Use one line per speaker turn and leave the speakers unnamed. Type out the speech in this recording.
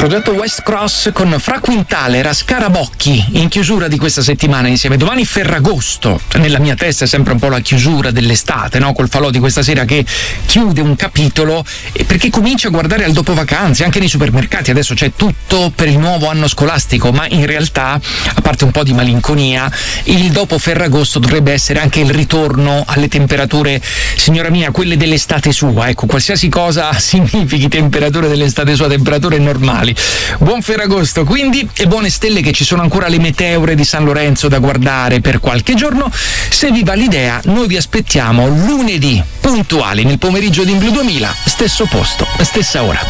Progetto West Cross con Fra Quintale, era Scarabocchi in chiusura di questa settimana insieme. Domani Ferragosto, nella mia testa è sempre un po' la chiusura dell'estate, no? Col falò di questa sera che chiude un capitolo, perché comincia a guardare al dopo vacanze, anche nei supermercati adesso c'è tutto per il nuovo anno scolastico, ma in realtà, a parte un po' di malinconia, il dopo Ferragosto dovrebbe essere anche il ritorno alle temperature, signora mia, quelle dell'estate sua, ecco, qualsiasi cosa significhi temperature dell'estate sua, temperature normali. Buon Ferragosto quindi, e buone stelle, che ci sono ancora le meteore di San Lorenzo da guardare per qualche giorno. Se vi va l'idea, noi vi aspettiamo lunedì puntuali nel pomeriggio di In Blu 2000, stesso posto, stessa ora.